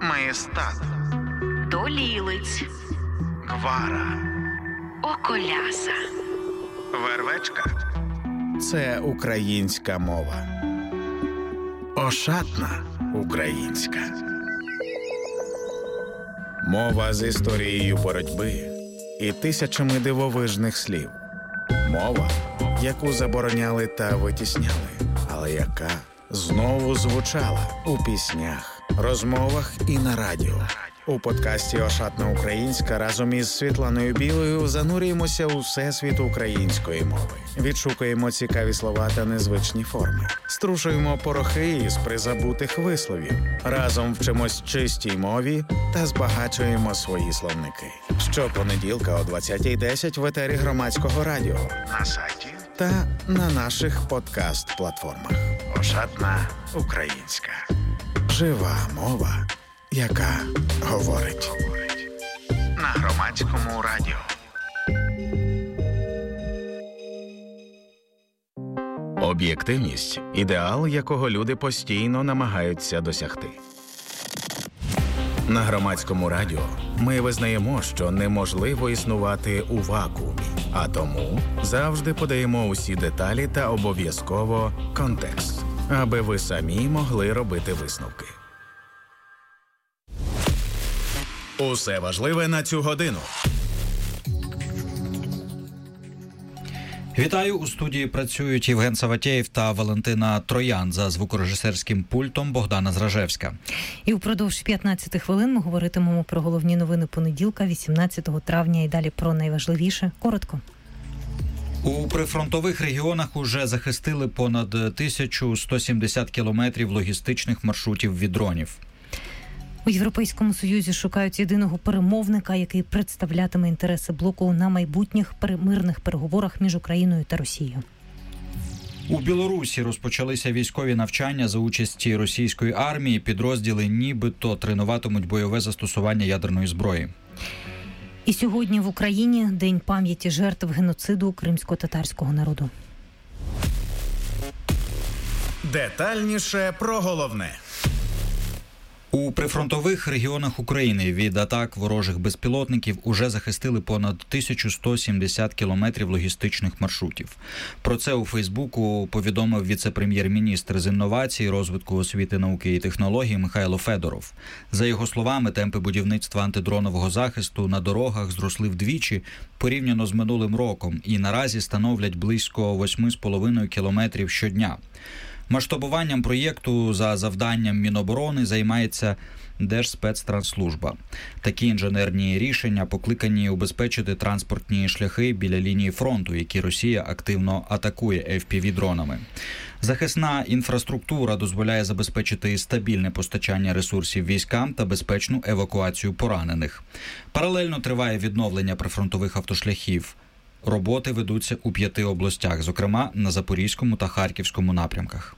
Маєстат, Долілиць, Гвара, Околяса, Вервечка – це українська мова. Ошатна українська. Мова з історією боротьби і тисячами дивовижних слів. Мова, яку забороняли та витісняли, але яка знову звучала у піснях, розмовах і на радіо. У подкасті «Ошатна українська» разом із Світланою Білою занурюємося у всесвіт української мови. Відшукуємо цікаві слова та незвичні форми. Струшуємо порохи із призабутих висловів. Разом вчимось чистій мові та збагачуємо свої словники. Щопонеділка о 20:10 в етері Громадського радіо, на сайті та на наших подкаст-платформах. «Ошатна українська». Жива мова, яка говорить. На Громадському радіо. Об'єктивність – ідеал, якого люди постійно намагаються досягти. На Громадському радіо ми визнаємо, що неможливо існувати у вакуумі, а тому завжди подаємо усі деталі та обов'язково контекст, аби ви самі могли робити висновки. Усе важливе на цю годину. Вітаю! У студії працюють Євген Саватєєв та Валентина Троян, за звукорежисерським пультом Богдана Зражевська. І упродовж 15 хвилин ми говоритимемо про головні новини понеділка, 18 травня, і далі про найважливіше. Коротко. У прифронтових регіонах уже захистили понад 1170 кілометрів логістичних маршрутів від дронів. У Європейському Союзі шукають єдиного перемовника, який представлятиме інтереси блоку на майбутніх мирних переговорах між Україною та Росією. У Білорусі розпочалися військові навчання за участі російської армії. Підрозділи нібито тренуватимуть бойове застосування ядерної зброї. І сьогодні в Україні День пам'яті жертв геноциду кримсько-татарського народу. Детальніше про головне. У прифронтових регіонах України від атак ворожих безпілотників уже захистили понад 1170 кілометрів логістичних маршрутів. Про це у Фейсбуку повідомив віце-прем'єр-міністр з інновацій, розвитку освіти, науки і технологій Михайло Федоров. За його словами, темпи будівництва антидронового захисту на дорогах зросли вдвічі порівняно з минулим роком і наразі становлять близько 8,5 кілометрів щодня. Масштабуванням проєкту за завданням Міноборони займається Держспецтранслужба. Такі інженерні рішення покликані убезпечити транспортні шляхи біля лінії фронту, які Росія активно атакує FPV-дронами. Захисна інфраструктура дозволяє забезпечити стабільне постачання ресурсів військам та безпечну евакуацію поранених. Паралельно триває відновлення прифронтових автошляхів. Роботи ведуться у 5 областях, зокрема на Запорізькому та Харківському напрямках.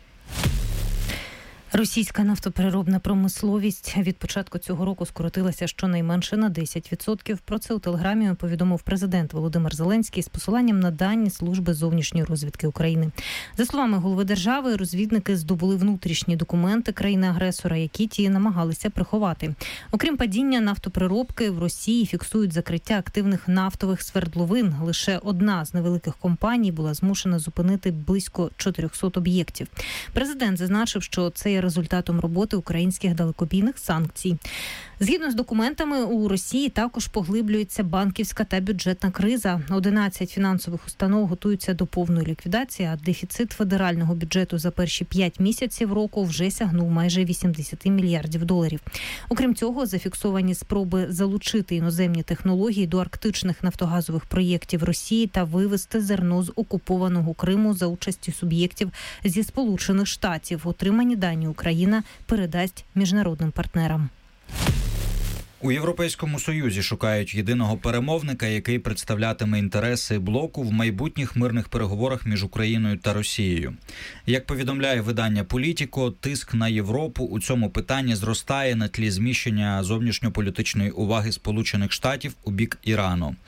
Російська нафтопереробна промисловість від початку цього року скоротилася щонайменше на 10%. Про це у Телеграмі повідомив президент Володимир Зеленський з посиланням на дані Служби зовнішньої розвідки України. За словами голови держави, розвідники здобули внутрішні документи країни-агресора, які ті намагалися приховати. Окрім падіння нафтопереробки, в Росії фіксують закриття активних нафтових свердловин. Лише одна з невеликих компаній була змушена зупинити близько 400 об'єктів. Президент зазначив, що це є результатом роботи українських далекобійних санкцій. Згідно з документами, у Росії також поглиблюється банківська та бюджетна криза. 11 фінансових установ готуються до повної ліквідації, а дефіцит федерального бюджету за перші 5 місяців року вже сягнув майже 80 мільярдів доларів. Окрім цього, зафіксовані спроби залучити іноземні технології до арктичних нафтогазових проєктів Росії та вивезти зерно з окупованого Криму за участі суб'єктів зі Сполучених Штатів. Отримані дані Україна передасть міжнародним партнерам. У Європейському Союзі шукають єдиного перемовника, який представлятиме інтереси блоку в майбутніх мирних переговорах між Україною та Росією. Як повідомляє видання «Політіко», тиск на Європу у цьому питанні зростає на тлі зміщення зовнішньополітичної уваги Сполучених Штатів у бік Ірану.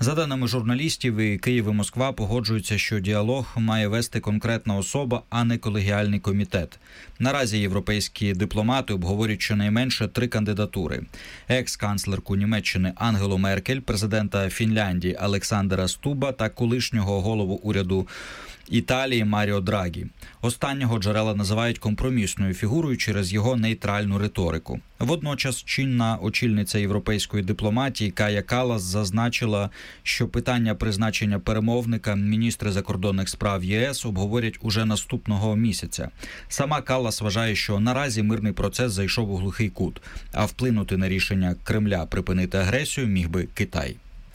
За даними журналістів, і Київ, і Москва погоджуються, що діалог має вести конкретна особа, а не колегіальний комітет. Наразі європейські дипломати обговорюють щонайменше 3 кандидатури. Екс-канцлерку Німеччини Ангелу Меркель, президента Фінляндії Олександра Стуба та колишнього голову уряду Італії Маріо Драгі. Останнього джерела називають компромісною фігурою через його нейтральну риторику. Водночас чинна очільниця європейської дипломатії Кая Каллас зазначила, що питання призначення перемовника міністри закордонних справ ЄС обговорять уже наступного місяця. Сама Каллас вважає, що наразі мирний процес зайшов у глухий кут, а вплинути на рішення Кремля припинити агресію міг би Китай.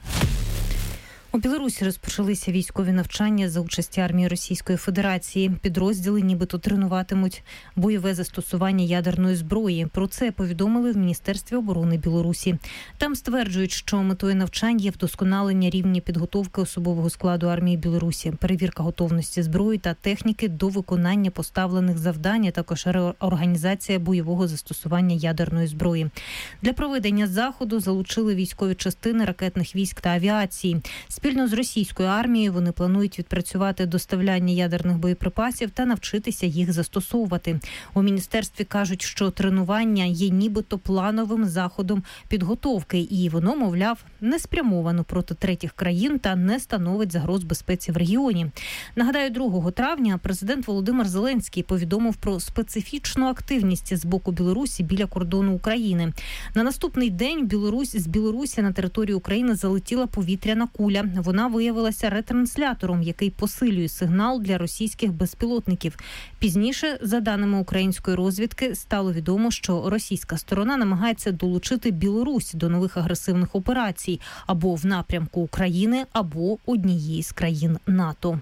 У Білорусі розпочалися військові навчання за участі армії Російської Федерації. Підрозділи нібито тренуватимуть бойове застосування ядерної зброї. Про це повідомили в Міністерстві оборони Білорусі. Там стверджують, що метою навчань є вдосконалення рівня підготовки особового складу армії Білорусі, перевірка готовності зброї та техніки до виконання поставлених завдань, а також реорганізація бойового застосування ядерної зброї. Для проведення заходу залучили військові частини ракетних військ та авіації. Спільно з російською армією вони планують відпрацювати доставляння ядерних боєприпасів та навчитися їх застосовувати. У міністерстві кажуть, що тренування є нібито плановим заходом підготовки, і воно, мовляв, не спрямовано проти третіх країн та не становить загроз безпеці в регіоні. Нагадаю, 2 травня президент Володимир Зеленський повідомив про специфічну активність з боку Білорусі біля кордону України. На наступний день з Білорусі на територію України залетіла повітряна куля. Вона виявилася ретранслятором, який посилює сигнал для російських безпілотників. Пізніше, за даними української розвідки, стало відомо, що російська сторона намагається долучити Білорусь до нових агресивних операцій або в напрямку України, або однієї з країн НАТО.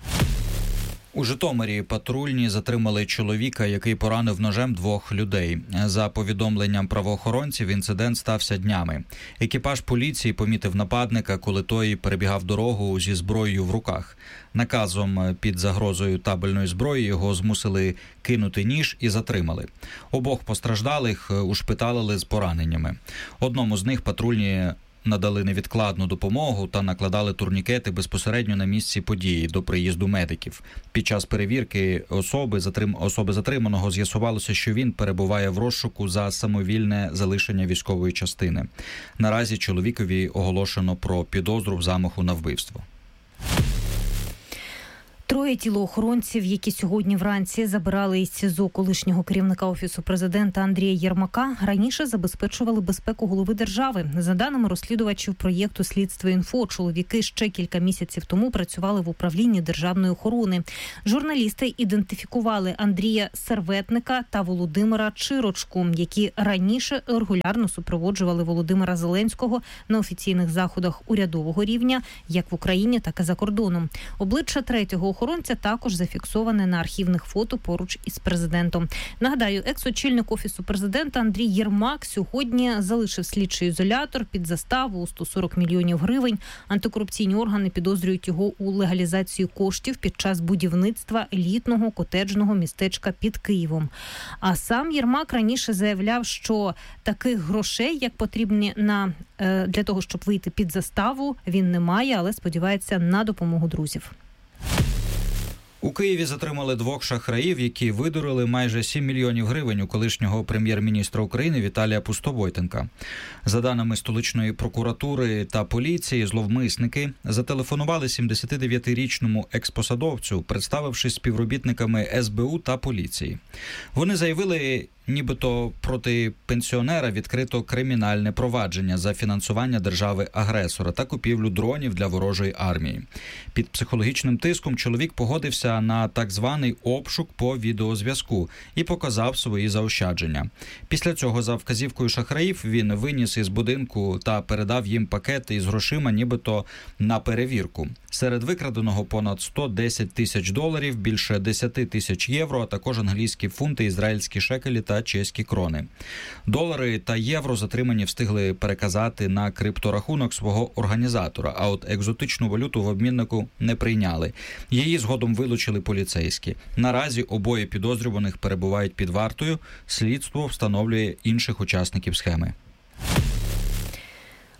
У Житомирі патрульні затримали чоловіка, який поранив ножем 2 людей. За повідомленням правоохоронців, інцидент стався днями. Екіпаж поліції помітив нападника, коли той перебігав дорогу зі зброєю в руках. Наказом під загрозою табельної зброї його змусили кинути ніж і затримали. Обох постраждалих ушпиталили з пораненнями. Одному з них патрульні надали невідкладну допомогу та накладали турнікети безпосередньо на місці події до приїзду медиків. Під час перевірки особи затриманого з'ясувалося, що він перебуває в розшуку за самовільне залишення військової частини. Наразі чоловікові оголошено про підозру в замаху на вбивство. 3 тілоохоронців, які сьогодні вранці забирали із СІЗО колишнього керівника Офісу президента Андрія Єрмака, раніше забезпечували безпеку голови держави. За даними розслідувачів проєкту «Слідство.Інфо», чоловіки ще кілька місяців тому працювали в управлінні державної охорони. Журналісти ідентифікували Андрія Серветника та Володимира Чирочку, які раніше регулярно супроводжували Володимира Зеленського на офіційних заходах урядового рівня, як в Україні, так і за кордоном. Обличчя 3-го охоронця також зафіксоване на архівних фото поруч із президентом. Нагадаю, екс-очільник Офісу президента Андрій Єрмак сьогодні залишив слідчий ізолятор під заставу у 140 мільйонів гривень. Антикорупційні органи підозрюють його у легалізації коштів під час будівництва елітного котеджного містечка під Києвом. А сам Єрмак раніше заявляв, що таких грошей, як потрібні для того, щоб вийти під заставу, він не має, але сподівається на допомогу друзів. У Києві затримали 2 шахраїв, які видурили майже 7 мільйонів гривень у колишнього прем'єр-міністра України Віталія Пустовойтенка. За даними столичної прокуратури та поліції, зловмисники зателефонували 79-річному експосадовцю, представившись співробітниками СБУ та поліції. Вони заявили, нібито проти пенсіонера відкрито кримінальне провадження за фінансування держави-агресора та купівлю дронів для ворожої армії. Під психологічним тиском чоловік погодився на так званий обшук по відеозв'язку і показав свої заощадження. Після цього, за вказівкою шахраїв, він виніс із будинку та передав їм пакети із грошима, нібито на перевірку. Серед викраденого понад 110 тисяч доларів, більше 10 тисяч євро, а також англійські фунти, ізраїльські шекелі та чеські крони. Долари та євро затримані встигли переказати на крипторахунок свого організатора, а от екзотичну валюту в обміннику не прийняли. Її згодом вилучили поліцейські. Наразі обоє підозрюваних перебувають під вартою. Слідство встановлює інших учасників схеми.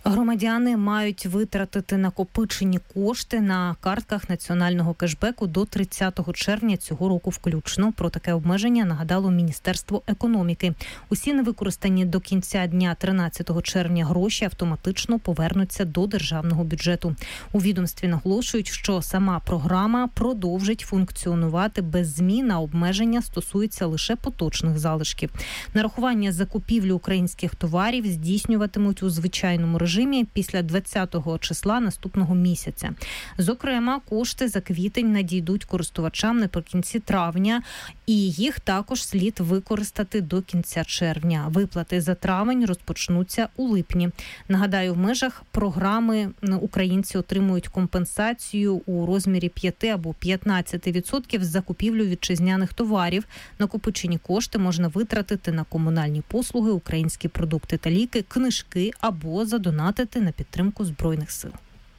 Громадяни мають витратити накопичені кошти на картках національного кешбеку до 30 червня цього року включно. Про таке обмеження нагадало Міністерство економіки. Усі невикористані до кінця дня 13 червня гроші автоматично повернуться до державного бюджету. У відомстві наголошують, що сама програма продовжить функціонувати без змін, а обмеження стосуються лише поточних залишків. Нарахування за купівлю українських товарів здійснюватимуть у звичайному режимі після 20-го числа наступного місяця. Зокрема, кошти за квітень надійдуть користувачам наприкінці травня, і їх також слід використати до кінця червня. Виплати за травень розпочнуться у липні. Нагадаю, в межах програми українці отримують компенсацію у розмірі 5 або 15% за купівлю вітчизняних товарів. Накопичені кошти можна витратити на комунальні послуги, українські продукти та ліки, книжки або задонатити на підтримку Збройних сил.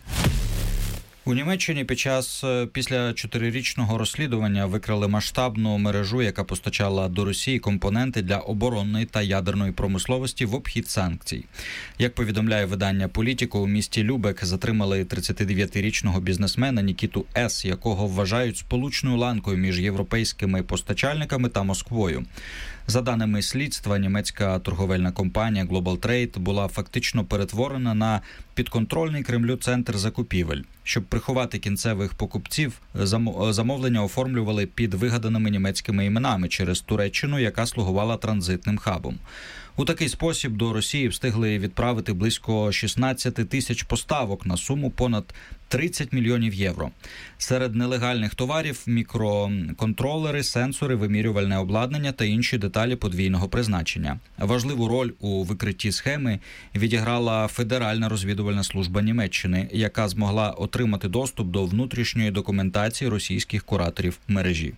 У Німеччині після 4-річного розслідування викрили масштабну мережу, яка постачала до Росії компоненти для оборонної та ядерної промисловості в обхід санкцій. Як повідомляє видання «Політіко», у місті Любек затримали 39-річного бізнесмена Нікіту С., якого вважають сполучною ланкою між європейськими постачальниками та Москвою. За даними слідства, німецька торговельна компанія Global Trade була фактично перетворена на підконтрольний Кремлю центр закупівель. Щоб приховати кінцевих покупців, замовлення оформлювали під вигаданими німецькими іменами через Туреччину, яка слугувала транзитним хабом. У такий спосіб до Росії встигли відправити близько 16 тисяч поставок на суму понад 30 мільйонів євро. Серед нелегальних товарів – мікроконтролери, сенсори, вимірювальне обладнання та інші деталі подвійного призначення. Важливу роль у викритті схеми відіграла Федеральна розвідувальна служба Німеччини, яка змогла отримати доступ до внутрішньої документації російських кураторів мережі.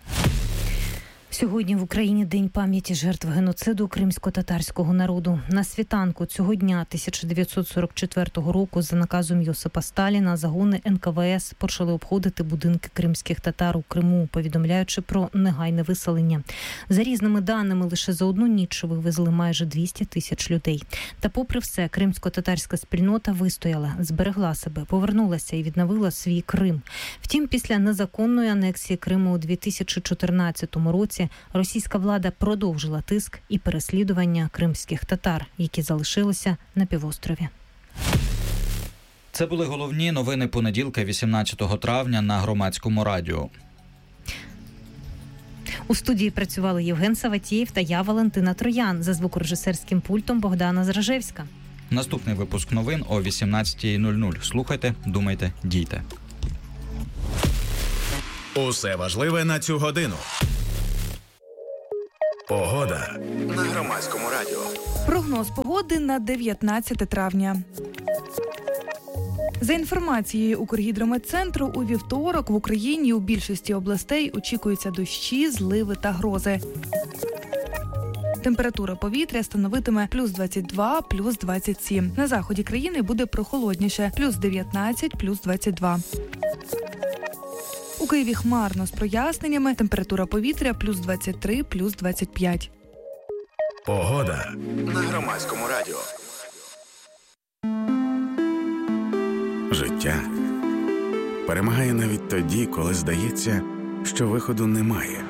Сьогодні в Україні День пам'яті жертв геноциду кримсько-татарського народу. На світанку цього дня 1944 року за наказом Йосипа Сталіна загони НКВС почали обходити будинки кримських татар у Криму, повідомляючи про негайне виселення. За різними даними, лише за одну ніч вивезли майже 200 тисяч людей. Та попри все, кримсько-татарська спільнота вистояла, зберегла себе, повернулася і відновила свій Крим. Втім, після незаконної анексії Криму у 2014 році російська влада продовжила тиск і переслідування кримських татар, які залишилися на півострові. Це були головні новини понеділка, 18 травня на Громадському радіо. У студії працювали Євген Саватєєв та я, Валентина Троян, за звукорежисерським пультом Богдана Зражевська. Наступний випуск новин о 18:00. Слухайте, думайте, дійте. Усе важливе на цю годину. Погода на Громадському радіо. Прогноз погоди на 19 травня. За інформацією Укргідрометцентру, у вівторок в Україні у більшості областей очікуються дощі, зливи та грози. Температура повітря становитиме плюс 22, плюс 27. На заході країни буде прохолодніше – плюс 19, плюс 22. У Києві хмарно з проясненнями, температура повітря плюс 23, плюс 25. Погода на Громадському радіо. Життя перемагає навіть тоді, коли здається, що виходу немає.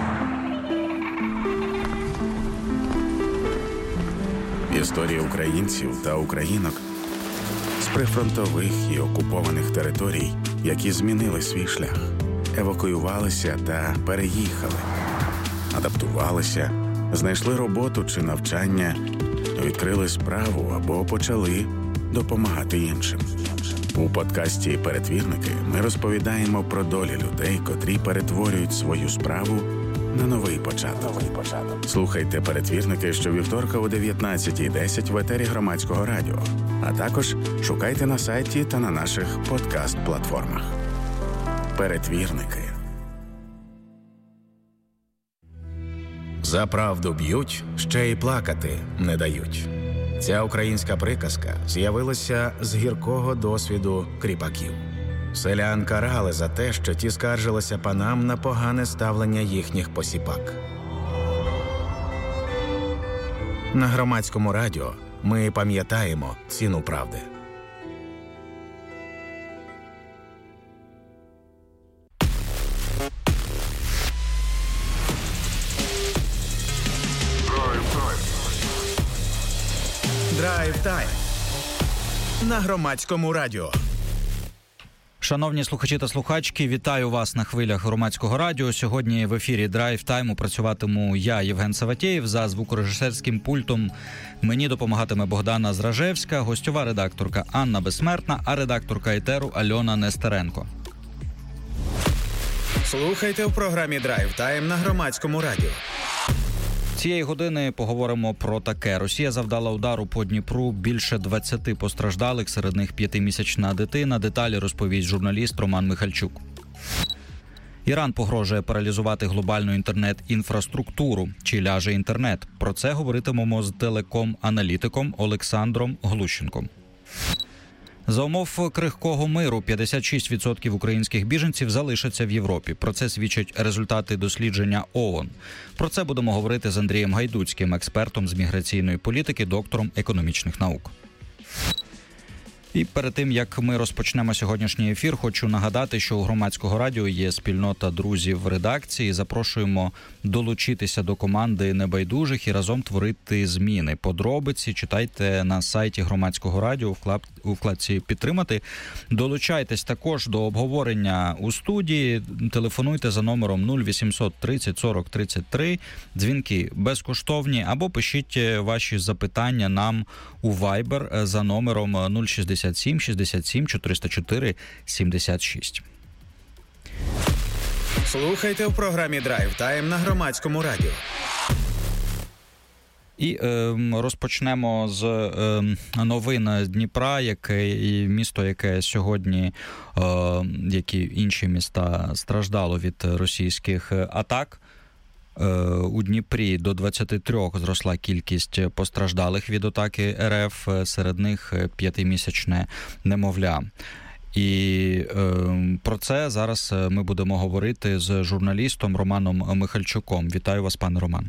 Історії українців та українок з прифронтових і окупованих територій, які змінили свій шлях, евакуювалися та переїхали, адаптувалися, знайшли роботу чи навчання, відкрили справу або почали допомагати іншим. У подкасті «Перетвірники» ми розповідаємо про долі людей, котрі перетворюють свою справу на новий початок. Слухайте «Перетвірники» щовівторка о 19:10 в етері Громадського радіо, а також шукайте на сайті та на наших подкаст-платформах. «Перетвірники». За правду б'ють, ще й плакати не дають. Ця українська приказка з'явилася з гіркого досвіду кріпаків. Селян карали за те, що ті скаржилися панам на погане ставлення їхніх посіпак. На Громадському радіо Ми пам'ятаємо ціну правди. Драйв-тайм на Громадському радіо. Шановні слухачі та слухачки, вітаю вас на хвилях Громадського радіо. Сьогодні в ефірі Драйв Тайму працюватиму я, Євген Саватєєв. За звукорежисерським пультом мені допомагатиме Богдана Зражевська, гостьова редакторка Анна Безсмертна, а редакторка етеру Альона Нестеренко. Слухайте в програмі Драйв Тайм на Громадському радіо. Цієї години поговоримо про таке. Росія завдала удару по Дніпру, більше 20 постраждалих, серед них 5-місячна дитина. Деталі розповість журналіст Роман Михальчук. Іран погрожує паралізувати глобальну інтернет-інфраструктуру. Чи ляже інтернет? Про це говоритимемо з телеком-аналітиком Олександром Глущенком. За умов крихкого миру 56% українських біженців залишаться в Європі. Про це свідчать результати дослідження ООН. Про це будемо говорити з Андрієм Гайдуцьким, експертом з міграційної політики, доктором економічних наук. І перед тим, як ми розпочнемо сьогоднішній ефір, хочу нагадати, що у Громадського радіо є спільнота друзів редакції. Запрошуємо долучитися до команди небайдужих і разом творити зміни. Подробиці читайте на сайті Громадського радіо у вкладці «Підтримати». Долучайтесь також до обговорення у студії. Телефонуйте за номером 0800 30 40 33. Дзвінки безкоштовні. Або пишіть ваші запитання нам у Viber за номером 067 67 404 76. Слухайте в програмі Драйв Тайм на Громадському радіо. І розпочнемо з новин Дніпра, місто, яке сьогодні, як і інші міста, страждало від російських атак. У Дніпрі до 23 зросла кількість постраждалих від атаки РФ, серед них 5-місячне немовля. І про це зараз ми будемо говорити з журналістом Романом Михальчуком. Вітаю вас, пане Роман.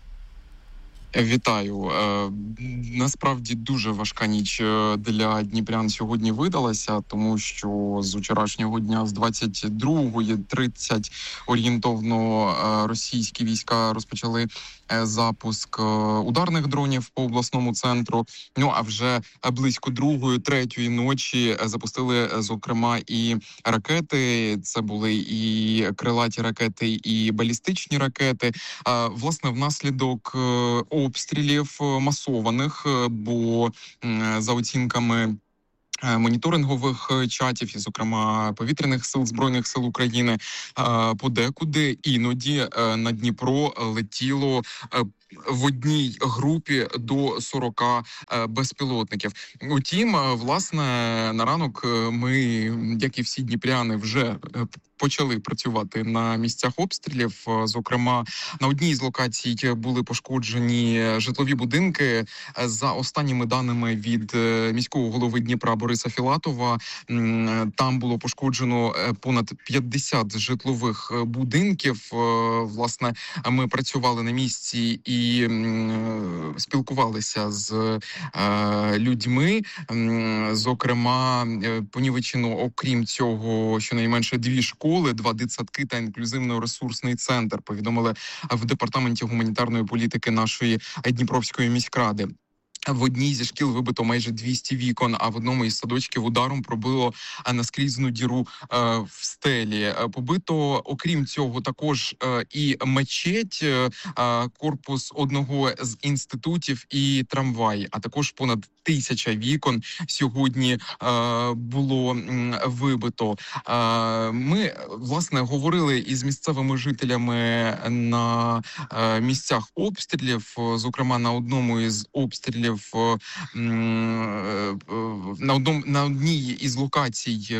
Вітаю. Насправді дуже важка ніч для дніпрян сьогодні видалася, тому що з вчорашнього дня, з 22:30 орієнтовно, російські війська розпочали запуск ударних дронів по обласному центру. Ну, а вже близько 2-3 ночі запустили, зокрема, і ракети. Це були і крилаті ракети, і балістичні ракети. Власне, внаслідок обстрілів масованих, бо за оцінками моніторингових чатів, і, зокрема, повітряних сил Збройних сил України, подекуди іноді на Дніпро летіло в одній групі до 40 безпілотників. Утім, власне, на ранок ми, як і всі дніпряни, вже почали працювати на місцях обстрілів. Зокрема, на одній з локацій були пошкоджені житлові будинки. За останніми даними від міського голови Дніпра Бориса Філатова, там було пошкоджено понад 50 житлових будинків. Власне, ми працювали на місці і спілкувалися з людьми. Зокрема, понівечено, окрім цього, щонайменше 2 школи, 2 дитсадки та інклюзивно-ресурсний центр, повідомили в департаменті гуманітарної політики нашої Дніпровської міськради. В одній зі шкіл вибито майже 200 вікон, а в одному із садочків ударом пробило наскрізну діру в стелі. Побито, окрім цього, також і мечеть, корпус одного з інститутів і трамвай, а також понад 1000 вікон сьогодні було вибито. Ми, власне, говорили із місцевими жителями на місцях обстрілів. Зокрема, на одному із обстрілів, на одній із локацій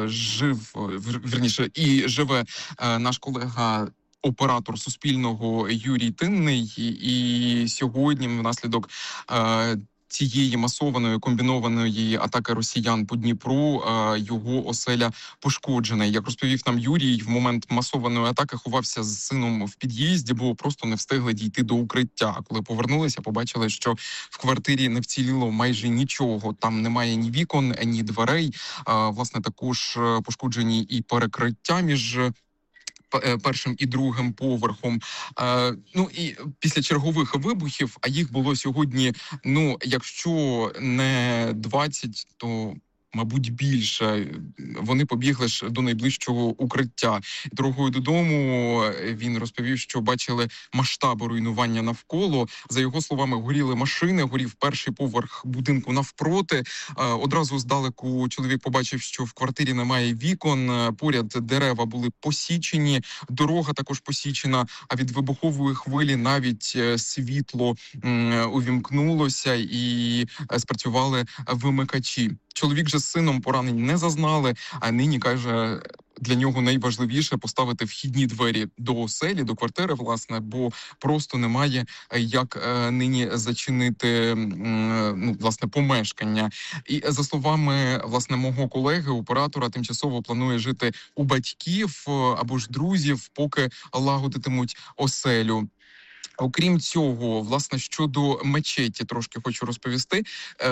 живе наш колега, оператор Суспільного Юрій Тинний. І сьогодні, внаслідок цієї масованої комбінованої атаки росіян по Дніпру його оселя пошкоджена. Як розповів нам Юрій, в момент масованої атаки ховався з сином в під'їзді, бо просто не встигли дійти до укриття. Коли повернулися, побачили, що в квартирі не вціліло майже нічого. Там немає ні вікон, ні дверей. Власне, також пошкоджені і перекриття між першим і другим поверхом. Ну і після чергових вибухів, а їх було сьогодні, ну, якщо не 20, то мабуть, більше. Вони побігли ж до найближчого укриття. Дорогою додому він розповів, що бачили масштаби руйнування навколо. За його словами, горіли машини, горів перший поверх будинку навпроти. Одразу здалеку чоловік побачив, що в квартирі немає вікон, поряд дерева були посічені, дорога також посічена, а від вибухової хвилі навіть світло увімкнулося і спрацювали вимикачі. Чоловік же з сином поранень не зазнали, а нині, каже, для нього найважливіше поставити вхідні двері до оселі, до квартири, власне, бо просто немає як нині зачинити, ну, власне, помешкання. І за словами, власне, мого колеги, оператора, тимчасово планує жити у батьків або ж друзів, поки лагодитимуть оселю. Окрім цього, власне, щодо мечеті трошки хочу розповісти.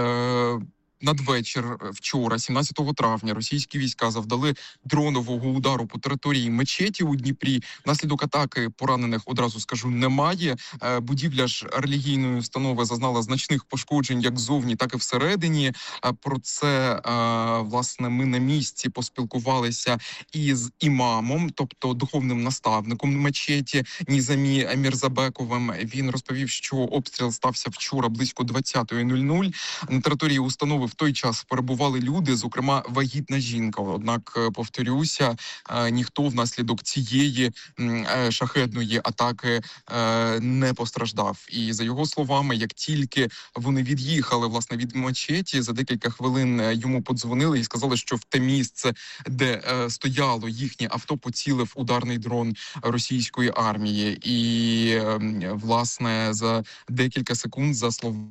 Надвечір вчора, 17 травня, російські війська завдали дронового удару по території мечеті у Дніпрі. Внаслідок атаки поранених, одразу скажу, немає. Будівля ж релігійної установи зазнала значних пошкоджень як ззовні, так і всередині. Про це, власне, ми на місці поспілкувалися із імамом, тобто духовним наставником мечеті Нізамі Мірзабековим. Він розповів, що обстріл стався вчора близько 20:00. На території установи в той час перебували люди, зокрема вагітна жінка. Однак, повторюся, ніхто внаслідок цієї шахедної атаки не постраждав. І за його словами, як тільки вони від'їхали, власне, від мечеті, за декілька хвилин йому подзвонили і сказали, що в те місце, де стояло їхнє авто, поцілив ударний дрон російської армії. І, власне, за декілька секунд, за словами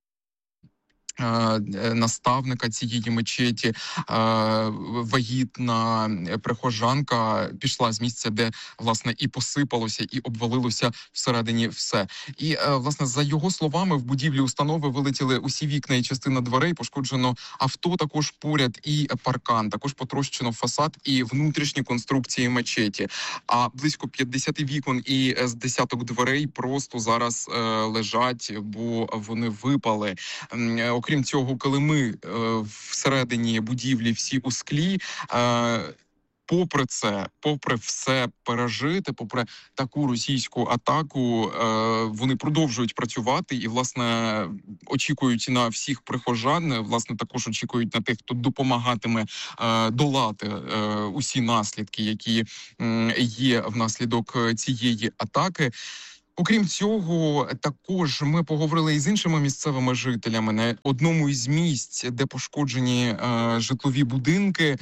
наставника цієї мечеті, вагітна прихожанка пішла з місця, де, власне, і посипалося, і обвалилося всередині все. І, власне, за його словами, в будівлі установи вилетіли усі вікна і частина дверей, пошкоджено авто також поряд і паркан, також потрощено фасад і внутрішні конструкції мечеті. А близько 50 вікон і з десяток дверей просто зараз лежать, бо вони випали. Окрім цього, килими всередині будівлі всі у склі. Попри це, попри все пережити, попри таку російську атаку, вони продовжують працювати і, власне, очікують на всіх прихожан, власне, також очікують на тих, хто допомагатиме долати усі наслідки, які є внаслідок цієї атаки. Окрім цього, також ми поговорили із іншими місцевими жителями. На одному із місць, де пошкоджені житлові будинки,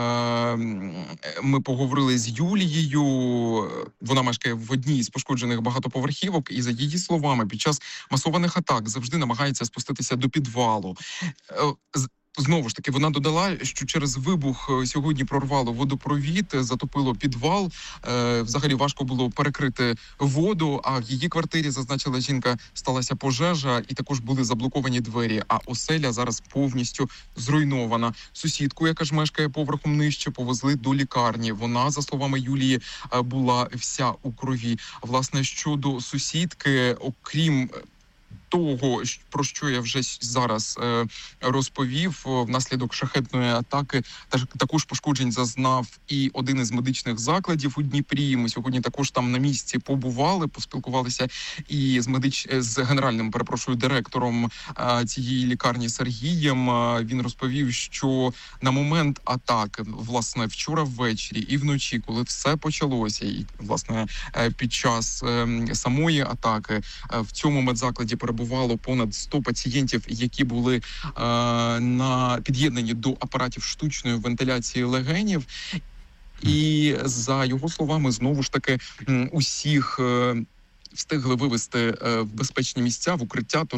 ми поговорили з Юлією. Вона мешкає в одній з пошкоджених багатоповерхівок. І за її словами, під час масованих атак завжди намагається спуститися до підвалу. Знову ж таки, вона додала, що через вибух сьогодні прорвало водопровід, затопило підвал. Взагалі важко було перекрити воду, а в її квартирі, зазначила жінка, сталася пожежа і також були заблоковані двері, а оселя зараз повністю зруйнована. Сусідку, яка ж мешкає поверхом нижче, повезли до лікарні. Вона, за словами Юлії, була вся у крові. Власне, щодо сусідки, окрім того, про що я вже зараз розповів, внаслідок шахедної атаки також пошкоджень зазнав і один із медичних закладів у Дніпрі. Ми сьогодні також там на місці побували, поспілкувалися і з генеральним, директором цієї лікарні Сергієм. Він розповів, що на момент атаки, власне, вчора ввечері і вночі, коли все почалося, і, власне, під час самої атаки в цьому медзакладі перебувало понад 100 пацієнтів, які були під'єднані до апаратів штучної вентиляції легенів. І за його словами, знову ж таки, усіх встигли вивести в безпечні місця, в укриття, тож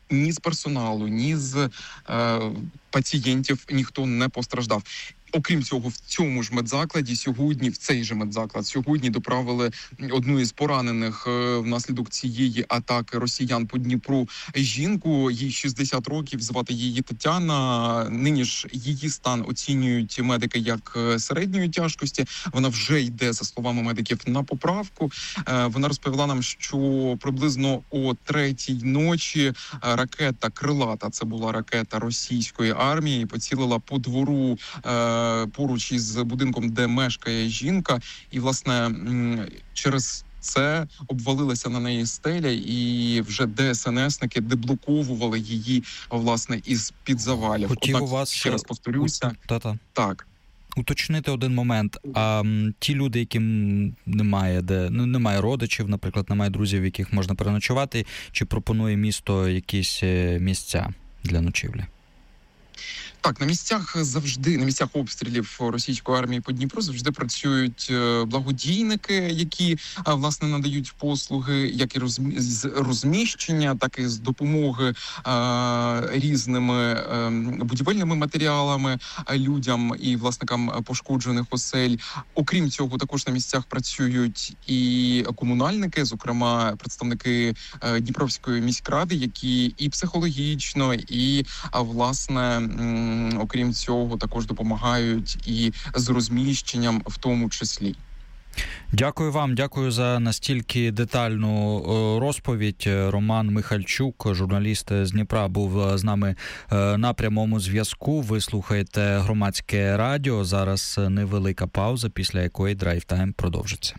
ні з персоналу, ні з пацієнтів ніхто не постраждав. Окрім цього, в цьому ж медзакладі сьогодні, в цей же медзаклад, сьогодні доправили одну із поранених внаслідок цієї атаки росіян по Дніпру жінку. Їй 60 років, звати її Тетяна. Нині ж її стан оцінюють медики як середньої тяжкості. Вона вже йде, за словами медиків, на поправку. Вона розповіла нам, що приблизно о 3-й ночі ракета крилата, це була ракета російської армії, поцілила по двору поруч із будинком, де мешкає жінка, і, власне, через це обвалилася на неї стеля, і вже ДСНСники деблоковували її, власне, із-під завалів. Хотів у вас ще раз повторюся. Так. Уточнити один момент. А ті люди, яким немає родичів, наприклад, немає друзів, яких можна переночувати, чи пропонує місто якісь місця для ночівлі? Так, на місцях обстрілів російської армії по Дніпру завжди працюють благодійники, які, власне, надають послуги як і з розміщення, так і з допомоги різними будівельними матеріалами людям і власникам пошкоджених осель. Окрім цього, також на місцях працюють і комунальники, зокрема представники Дніпровської міськради, які і психологічно, і, власне, окрім цього, також допомагають і з розміщенням в тому числі. Дякую вам, дякую за настільки детальну розповідь. Роман Михальчук, журналіст з Дніпра, був з нами на прямому зв'язку. Ви слухаєте Громадське радіо. Зараз невелика пауза, після якої драйв-тайм продовжиться.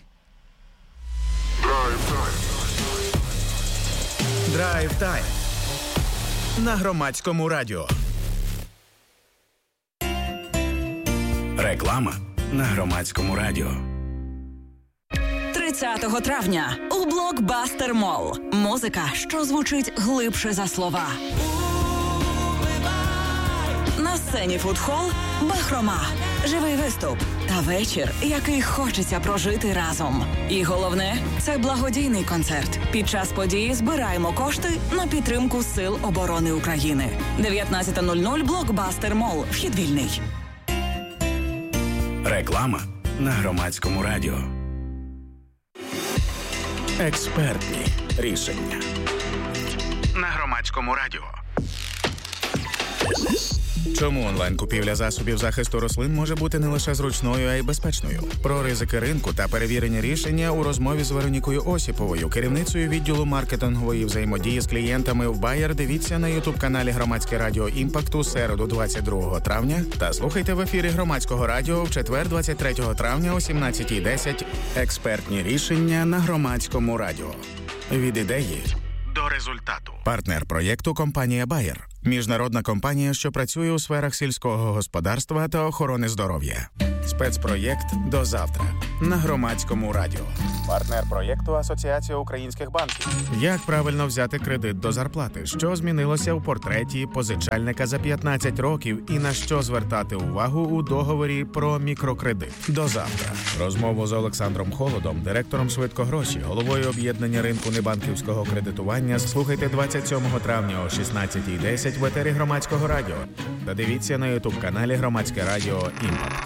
Драйв-тайм на Громадському радіо. Реклама на Громадському радіо. 30 травня у Блокбастер Молл. Музика, що звучить глибше за слова. На сцені фудхол «Бахрома». Живий виступ та вечір, який хочеться прожити разом. І головне – це благодійний концерт. Під час події збираємо кошти на підтримку Сил оборони України. 19:00 Блокбастер Молл. Вхід вільний. Реклама на Громадському радіо. Експертні рішення на Громадському радіо. Чому онлайн-купівля засобів захисту рослин може бути не лише зручною, а й безпечною? Про ризики ринку та перевірені рішення у розмові з Веронікою Осіповою, керівницею відділу маркетингової взаємодії з клієнтами в Bayer. Дивіться на ютуб-каналі Громадське радіо «Імпакт» у середу 22 травня та слухайте в ефірі Громадського радіо в четвер 23 травня о 17:10. Експертні рішення на Громадському радіо. Від ідеї до результату. Партнер проєкту – компанія Bayer. Міжнародна компанія, що працює у сферах сільського господарства та охорони здоров'я. Спецпроєкт «До завтра» на Громадському радіо. Партнер проєкту – Асоціація українських банків. Як правильно взяти кредит до зарплати? Що змінилося у портреті позичальника за 15 років і на що звертати увагу у договорі про мікрокредит? До завтра. Розмову з Олександром Холодом, директором «Швидкогроші», головою об'єднання ринку небанківського кредитування, слухайте 27 травня о 16:10 в етері Громадського радіо. Та дивіться на ютуб-каналі Громадське радіо «Імпакт».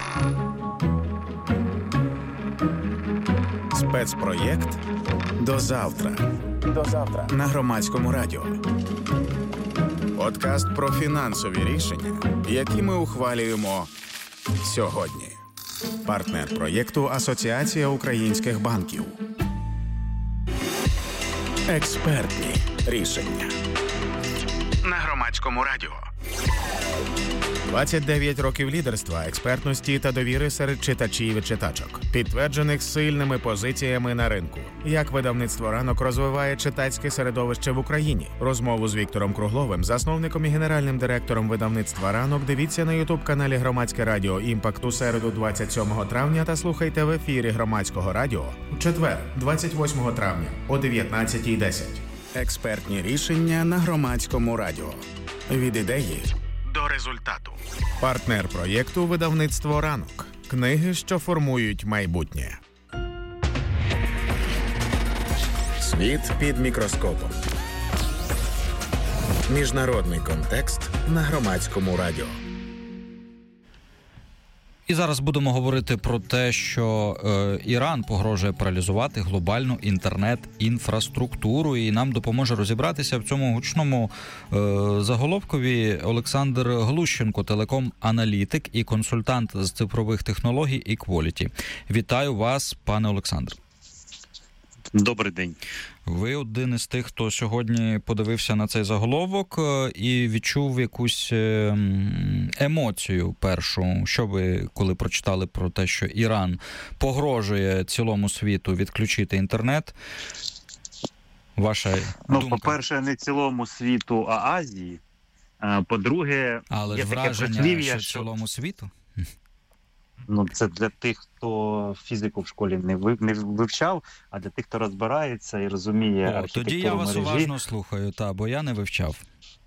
Спецпроєкт «До завтра». До завтра на Громадському радіо. Подкаст про фінансові рішення, які ми ухвалюємо сьогодні. Партнер проєкту – Асоціація українських банків. Експертні рішення на Громадському радіо. 29 років лідерства, експертності та довіри серед читачів і читачок, підтверджених сильними позиціями на ринку. Як видавництво «Ранок» розвиває читацьке середовище в Україні. Розмову з Віктором Кругловим, засновником і генеральним директором видавництва «Ранок», дивіться на ютуб-каналі Громадське радіо «Імпакт» у середу 27 травня та слухайте в ефірі Громадського радіо у четвер 28 травня о 19:10. Експертні рішення на Громадському радіо. Від ідеї до результату. Партнер проєкту – видавництво «Ранок». Книги, що формують майбутнє. Світ під мікроскопом. Міжнародний контекст на Громадському радіо. І зараз будемо говорити про те, що Іран погрожує паралізувати глобальну інтернет-інфраструктуру, і нам допоможе розібратися в цьому гучному заголовкові Олександр Глущенко, телеком-аналітик і консультант з цифрових технологій Equality. Вітаю вас, пане Олександр. Добрий день. Ви один із тих, хто сьогодні подивився на цей заголовок і відчув якусь емоцію першу. Що ви, коли прочитали про те, що Іран погрожує цілому світу відключити інтернет? Ваша думка? По-перше, не цілому світу, а Азії. По-друге, але є ж таке враження, прислів'я, що цілому світу? Це для тих, хто фізику в школі не вивчав, а для тих, хто розбирається і розуміє архітектуру тоді я вас мережі. уважно слухаю, бо я не вивчав.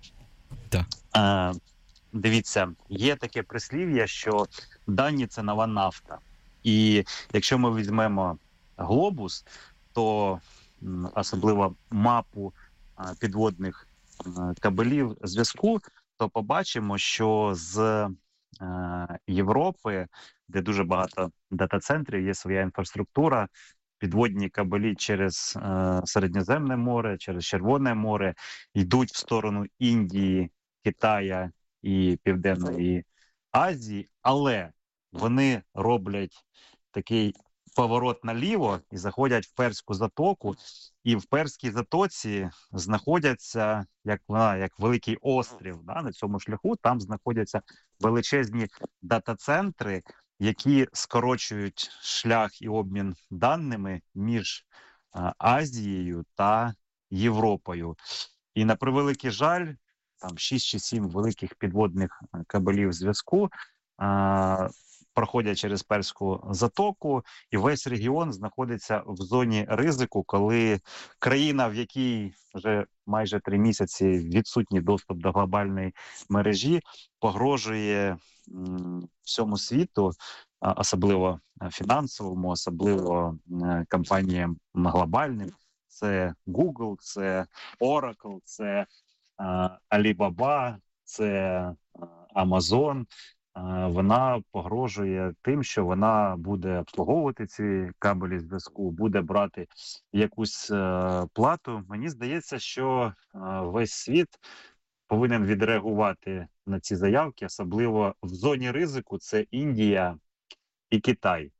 Дивіться, є таке прислів'я, що дані – це нова нафта. І якщо ми візьмемо глобус, то особливо мапу підводних кабелів зв'язку, то побачимо, що з Європи, де дуже багато дата-центрів, є своя інфраструктура, підводні кабелі через Середземне море, через Червоне море йдуть в сторону Індії, Китая і Південної Азії, але вони роблять такий поворот наліво і заходять в Перську затоку, і в Перській затоці знаходяться, як великий острів, на цьому шляху, там знаходяться величезні дата-центри, які скорочують шлях і обмін даними між Азією та Європою. І на превеликий жаль, там 6 чи 7 великих підводних кабелів зв'язку проходять через Перську затоку, і весь регіон знаходиться в зоні ризику, коли країна, в якій вже майже 3 місяці відсутній доступ до глобальної мережі, погрожує всьому світу, особливо фінансовому, особливо компаніям глобальним. Це Google, це Oracle, це Alibaba, це Amazon. Вона погрожує тим, що вона буде обслуговувати ці кабелі зв'язку, буде брати якусь плату. Мені здається, що весь світ повинен відреагувати на ці заявки, особливо в зоні ризику – це Індія і Китай.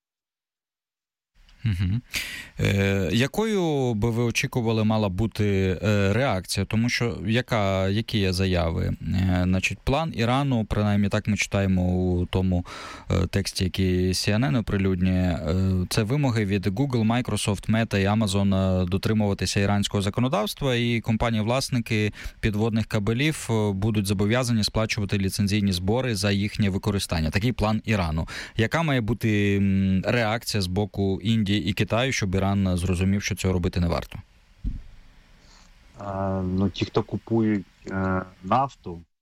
Угу. Якою би ви очікували мала бути реакція? Тому що які є заяви? Значить, план Ірану, принаймні так ми читаємо у тому тексті, який CNN оприлюднює, це вимоги від Google, Microsoft, Meta і Amazon дотримуватися іранського законодавства, і компанії-власники підводних кабелів будуть зобов'язані сплачувати ліцензійні збори за їхнє використання. Такий план Ірану. Яка має бути реакція з боку Індії і Китаю, щоб Іран зрозумів, що цього робити не варто? Ті, хто купують нафту,